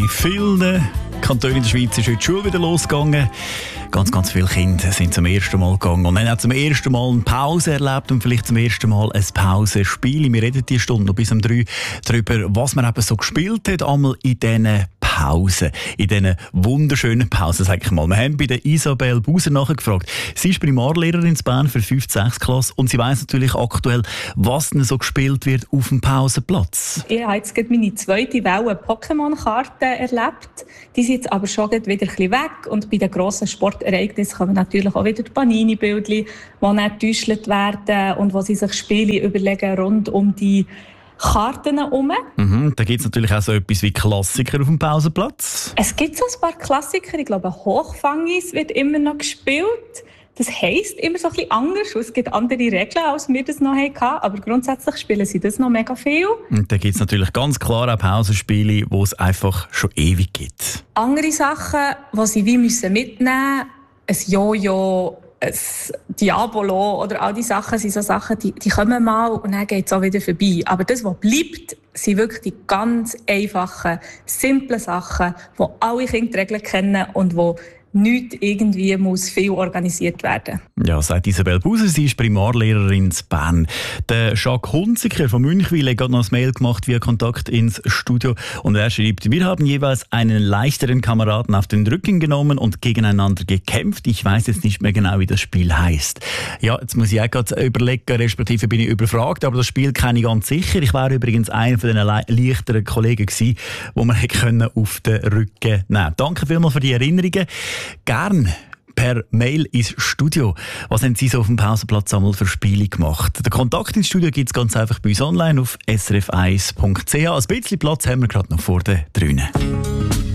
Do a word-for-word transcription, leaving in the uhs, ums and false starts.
In vielen Kantonen in der Schweiz ist heute die Schule wieder losgegangen. Ganz, ganz viele Kinder sind zum ersten Mal gegangen und haben auch zum ersten Mal eine Pause erlebt und vielleicht zum ersten Mal ein Pausenspiel. Wir reden diese Stunde noch bis um drei darüber, was man eben so gespielt hat, einmal in diesen Pausen, in diesen wunderschönen Pausen, sag ich mal. Wir haben bei der Isabel Buser nachgefragt. Sie ist Primarlehrerin in Bern für fünfte sechste Klasse und sie weiss natürlich aktuell, was denn so gespielt wird auf dem Pausenplatz. Ich habe jetzt gerade meine zweite Welle Pokémon-Karten erlebt. Die sind jetzt aber schon wieder ein bisschen weg. Und bei den grossen Sportereignissen kommen natürlich auch wieder die Panini-Bildchen, die dann getäuscht werden und wo sie sich Spiele überlegen rund um die Karten herum. Mhm, da gibt es natürlich auch so etwas wie Klassiker auf dem Pausenplatz. Es gibt so ein paar Klassiker. Ich glaube, Hochfangis wird immer noch gespielt. Das heisst immer so ein bisschen anders. Es gibt andere Regeln, als wir das noch hatten. Aber grundsätzlich spielen sie das noch mega viel. Und da gibt es natürlich ganz klar auch Pausenspiele, die es einfach schon ewig gibt. Andere Sachen, die sie wie müssen mitnehmen müssen, ein Jojo, ein Diabolo oder all diese Sachen, sind so Sachen, die, die kommen mal und dann geht es auch wieder vorbei. Aber das, was bleibt, sind wirklich die ganz einfachen, simplen Sachen, die alle Kinder die Regeln kennen und die nicht irgendwie muss viel organisiert werden. Ja, sagt Isabel Buser, sie ist Primarlehrerin in Bern. Der Jacques Hunziker von Münchwil hat gerade noch ein Mail gemacht via Kontakt ins Studio und er schreibt: Wir haben jeweils einen leichteren Kameraden auf den Rücken genommen und gegeneinander gekämpft. Ich weiß jetzt nicht mehr genau, wie das Spiel heisst. Ja, jetzt muss ich auch gerade überlegen, respektive bin ich überfragt, aber das Spiel kenne ich ganz sicher. Ich wäre übrigens einer von den le- leichteren Kollegen gewesen, wo man können auf den Rücken nehmen konnte. Danke vielmals für die Erinnerungen. Gern per Mail ins Studio. Was haben Sie so auf dem Pausenplatz einmal für Spiele gemacht? Den Kontakt ins Studio gibt es ganz einfach bei uns online auf s r f eins punkt c h. Ein bisschen Platz haben wir gerade noch vor den Drünen.